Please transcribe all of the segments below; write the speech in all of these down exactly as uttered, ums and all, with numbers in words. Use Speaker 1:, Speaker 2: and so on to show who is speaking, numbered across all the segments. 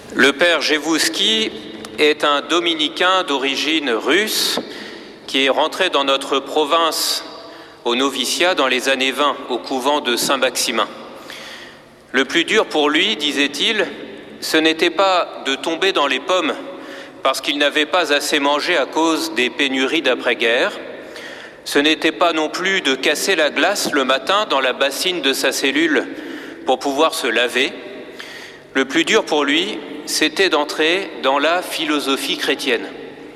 Speaker 1: Le père Jevouski est un dominicain d'origine russe qui est rentré dans notre province au noviciat dans les années vingt au couvent de Saint-Maximin. Le plus dur pour lui, disait-il, ce n'était pas de tomber dans les pommes parce qu'il n'avait pas assez mangé à cause des pénuries d'après-guerre. Ce n'était pas non plus de casser la glace le matin dans la bassine de sa cellule pour pouvoir se laver. Le plus dur pour lui, c'était d'entrer dans la philosophie chrétienne.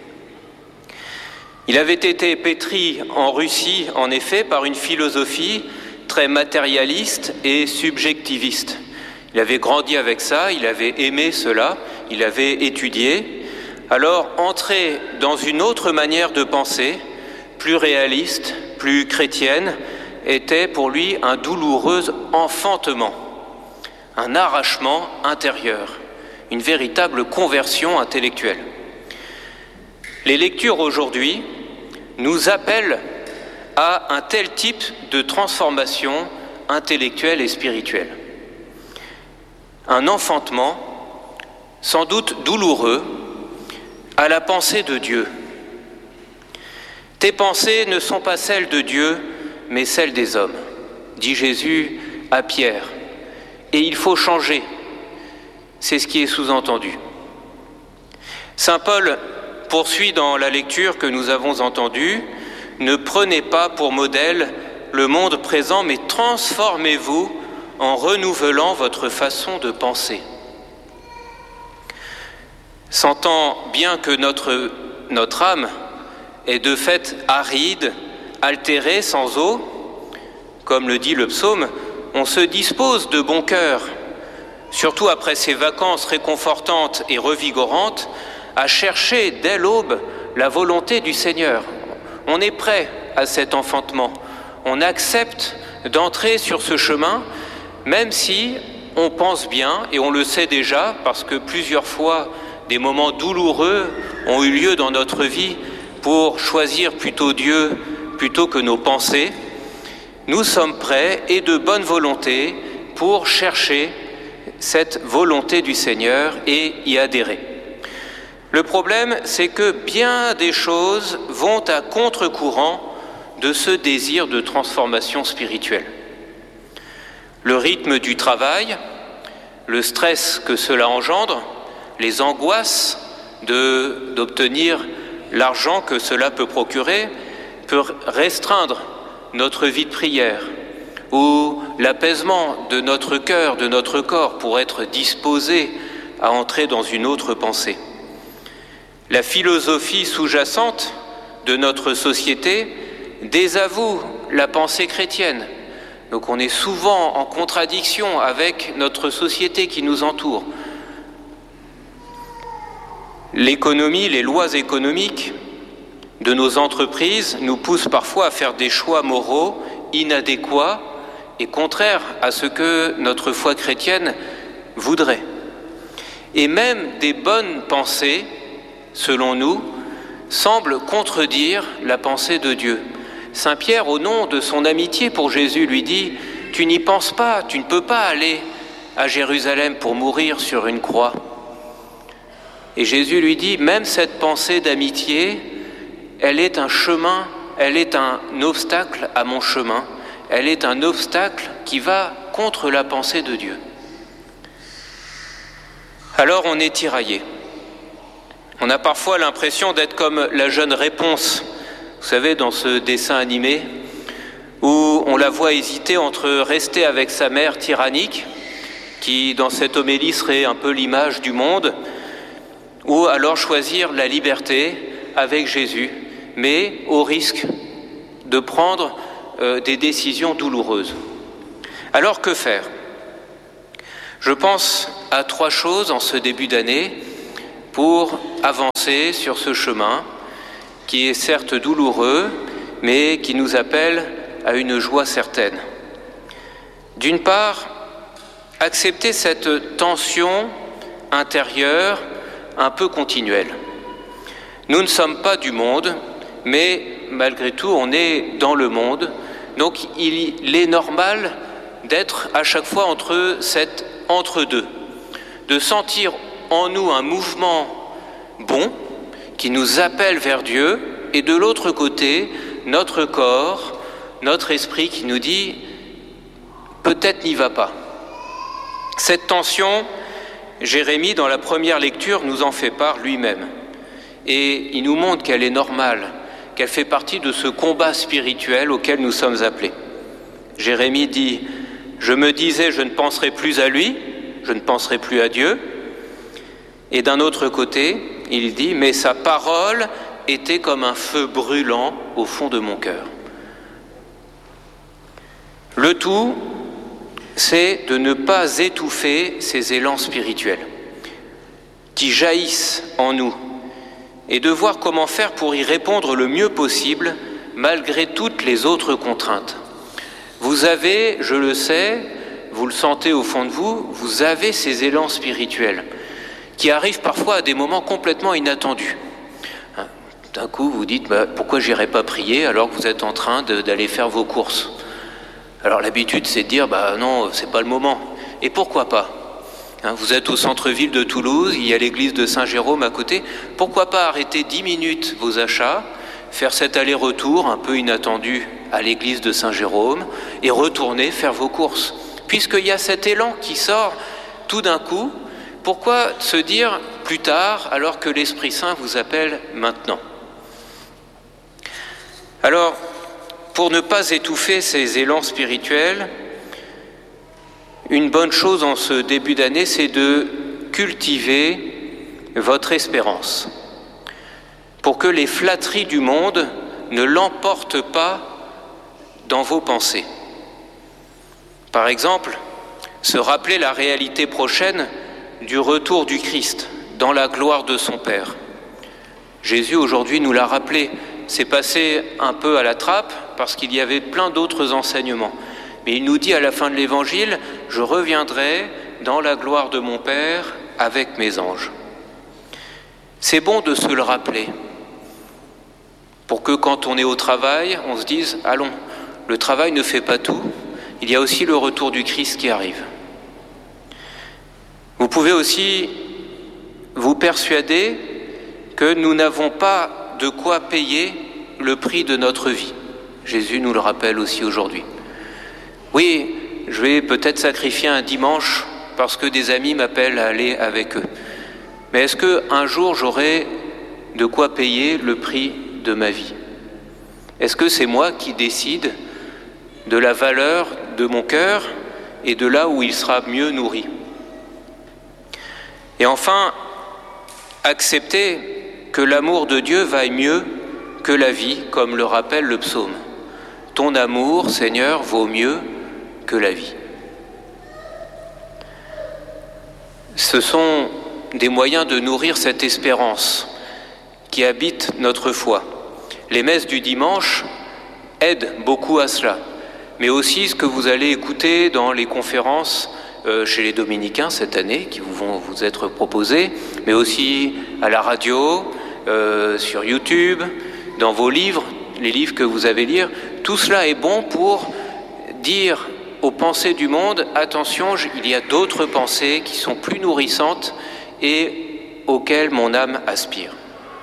Speaker 1: Il avait été pétri en Russie, en effet, par une philosophie très matérialiste et subjectiviste. Il avait grandi avec ça, il avait aimé cela, il avait étudié. Alors, entrer dans une autre manière de penser, plus réaliste, plus chrétienne, était pour lui un douloureux enfantement, un arrachement intérieur, une véritable conversion intellectuelle. Les lectures aujourd'hui nous appellent à un tel type de transformation intellectuelle et spirituelle. Un enfantement, sans doute douloureux, à la pensée de Dieu. Tes pensées ne sont pas celles de Dieu, mais celles des hommes, dit Jésus à Pierre. Et il faut changer. C'est ce qui est sous-entendu. Saint Paul poursuit dans la lecture que nous avons entendue, « Ne prenez pas pour modèle le monde présent, mais transformez-vous en renouvelant votre façon de penser. » Sentant bien que notre, notre âme est de fait aride, altérée, sans eau, comme le dit le psaume, on se dispose de bon cœur, surtout après ces vacances réconfortantes et revigorantes, à chercher dès l'aube la volonté du Seigneur. On est prêt à cet enfantement, on accepte d'entrer sur ce chemin, même si on pense bien, et on le sait déjà, parce que plusieurs fois des moments douloureux ont eu lieu dans notre vie pour choisir plutôt Dieu plutôt que nos pensées, nous sommes prêts et de bonne volonté pour chercher cette volonté du Seigneur et y adhérer. Le problème, c'est que bien des choses vont à contre-courant de ce désir de transformation spirituelle. Le rythme du travail, le stress que cela engendre, les angoisses de, d'obtenir l'argent que cela peut procurer, peut restreindre notre vie de prière, ou l'apaisement de notre cœur, de notre corps, pour être disposé à entrer dans une autre pensée. La philosophie sous-jacente de notre société désavoue la pensée chrétienne. Donc on est souvent en contradiction avec notre société qui nous entoure. L'économie, les lois économiques de nos entreprises nous poussent parfois à faire des choix moraux inadéquats et contraires à ce que notre foi chrétienne voudrait. Et même des bonnes pensées, selon nous, semblent contredire la pensée de Dieu. Saint Pierre, au nom de son amitié pour Jésus, lui dit « Tu n'y penses pas, tu ne peux pas aller à Jérusalem pour mourir sur une croix. » Et Jésus lui dit « Même cette pensée d'amitié, elle est un chemin, elle est un obstacle à mon chemin, elle est un obstacle qui va contre la pensée de Dieu. » Alors on est tiraillé. On a parfois l'impression d'être comme la jeune Réponse, vous savez, dans ce dessin animé, où on la voit hésiter entre rester avec sa mère tyrannique, qui dans cette homélie serait un peu l'image du monde, ou alors choisir la liberté avec Jésus, mais au risque de prendre euh, des décisions douloureuses. Alors que faire ? Je pense à trois choses en ce début d'année pour avancer sur ce chemin qui est certes douloureux, mais qui nous appelle à une joie certaine. D'une part, accepter cette tension intérieure un peu continuelle. Nous ne sommes pas du monde, mais malgré tout, on est dans le monde. Donc, il est normal d'être à chaque fois entre cet entre-deux, de sentir en nous un mouvement bon qui nous appelle vers Dieu, et de l'autre côté, notre corps, notre esprit qui nous dit « peut-être n'y va pas ». Cette tension, Jérémie, dans la première lecture, nous en fait part lui-même. Et il nous montre qu'elle est normale, qu'elle fait partie de ce combat spirituel auquel nous sommes appelés. Jérémie dit « Je me disais, je ne penserai plus à lui, je ne penserai plus à Dieu ». Et d'un autre côté, il dit « Mais sa parole était comme un feu brûlant au fond de mon cœur ». Le tout, c'est de ne pas étouffer ces élans spirituels qui jaillissent en nous et de voir comment faire pour y répondre le mieux possible malgré toutes les autres contraintes. Vous avez, je le sais, vous le sentez au fond de vous, vous avez ces élans spirituels qui arrivent parfois à des moments complètement inattendus. D'un coup, vous dites bah, « pourquoi j'irai pas prier alors que vous êtes en train de, d'aller faire vos courses ?» Alors l'habitude, c'est de dire bah, « non, c'est pas le moment ». Et pourquoi pas ? Hein, vous êtes au centre-ville de Toulouse, il y a l'église de Saint-Jérôme à côté. Pourquoi pas arrêter dix minutes vos achats, faire cet aller-retour un peu inattendu à l'église de Saint-Jérôme et retourner faire vos courses ? Puisqu'il y a cet élan qui sort tout d'un coup, pourquoi se dire plus tard alors que l'Esprit Saint vous appelle maintenant ? Alors, pour ne pas étouffer ces élans spirituels, une bonne chose en ce début d'année, c'est de cultiver votre espérance, pour que les flatteries du monde ne l'emportent pas dans vos pensées. Par exemple, se rappeler la réalité prochaine du retour du Christ dans la gloire de son Père. Jésus aujourd'hui nous l'a rappelé. C'est passé un peu à la trappe parce qu'il y avait plein d'autres enseignements. Mais il nous dit à la fin de l'Évangile « Je reviendrai dans la gloire de mon Père avec mes anges ». C'est bon de se le rappeler pour que quand on est au travail, on se dise « Allons, le travail ne fait pas tout, il y a aussi le retour du Christ qui arrive ». Vous pouvez aussi vous persuader que nous n'avons pas de quoi payer le prix de notre vie. Jésus nous le rappelle aussi aujourd'hui. Oui, je vais peut-être sacrifier un dimanche parce que des amis m'appellent à aller avec eux. Mais est-ce qu'un jour j'aurai de quoi payer le prix de ma vie ? Est-ce que c'est moi qui décide de la valeur de mon cœur et de là où il sera mieux nourri ? Et enfin, accepter que l'amour de Dieu vaille mieux que la vie, comme le rappelle le psaume. Ton amour, Seigneur, vaut mieux que la vie. Ce sont des moyens de nourrir cette espérance qui habite notre foi. Les messes du dimanche aident beaucoup à cela, mais aussi ce que vous allez écouter dans les conférences euh, chez les dominicains cette année, qui vous vont vous être proposées, mais aussi à la radio, euh, sur YouTube, dans vos livres, les livres que vous avez lire. Tout cela est bon pour dire aux pensées du monde, attention, il y a d'autres pensées qui sont plus nourrissantes et auxquelles mon âme aspire.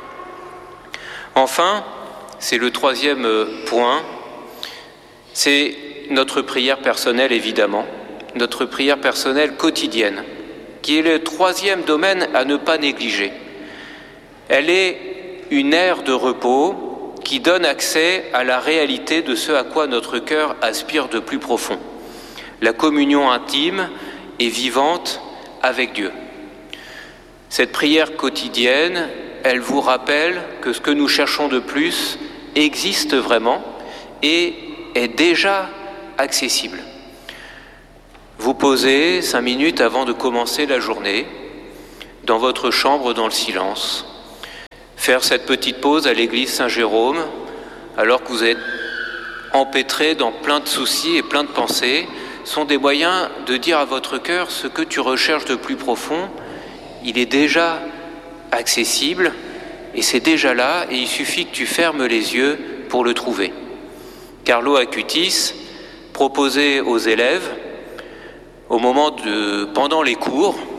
Speaker 1: Enfin, c'est le troisième point, c'est notre prière personnelle évidemment, notre prière personnelle quotidienne, qui est le troisième domaine à ne pas négliger. Elle est une aire de repos qui donne accès à la réalité de ce à quoi notre cœur aspire de plus profond. La communion intime et vivante avec Dieu. Cette prière quotidienne, elle vous rappelle que ce que nous cherchons de plus existe vraiment et est déjà accessible. Vous posez cinq minutes avant de commencer la journée, dans votre chambre dans le silence, faire cette petite pause à l'église Saint-Jérôme, alors que vous êtes empêtré dans plein de soucis et plein de pensées, sont des moyens de dire à votre cœur ce que tu recherches de plus profond, il est déjà accessible et c'est déjà là et il suffit que tu fermes les yeux pour le trouver. Carlo Acutis proposait aux élèves, au moment de, pendant les cours,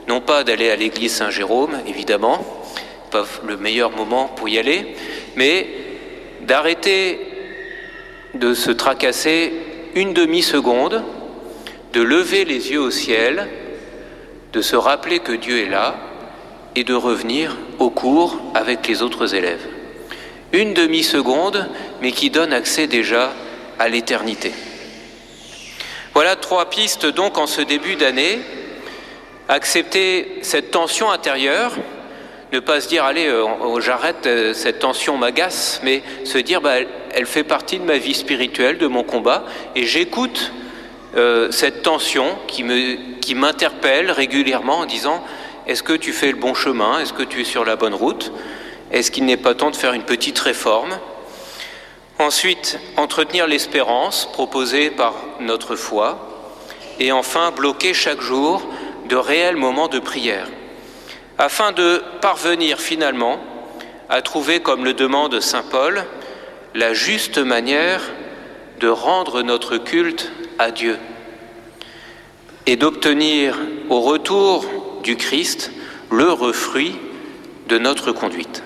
Speaker 1: non pas d'aller à l'église Saint-Jérôme, évidemment, pas le meilleur moment pour y aller, mais d'arrêter de se tracasser une demi-seconde, de lever les yeux au ciel, de se rappeler que Dieu est là et de revenir au cours avec les autres élèves. Une demi-seconde, mais qui donne accès déjà à l'éternité. Voilà trois pistes donc en ce début d'année. Accepter cette tension intérieure, ne pas se dire « allez, euh, j'arrête, euh, cette tension m'agace », mais se dire bah, « elle fait partie de ma vie spirituelle, de mon combat, et j'écoute euh, cette tension qui me, qui m'interpelle régulièrement en disant « est-ce que tu fais le bon chemin? Est-ce que tu es sur la bonne route? Est-ce qu'il n'est pas temps de faire une petite réforme ?» Ensuite, entretenir l'espérance proposée par notre foi, et enfin, bloquer chaque jour de réels moments de prière, afin de parvenir finalement à trouver, comme le demande saint Paul, la juste manière de rendre notre culte à Dieu et d'obtenir au retour du Christ l'heureux fruit de notre conduite.